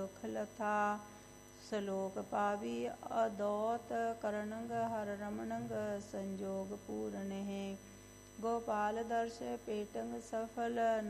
दुख लथा। सलोक पावी अदौत करणंग हर रमणंग संजोग पूर्ण है। गोपाल दर्श पेटंग सफल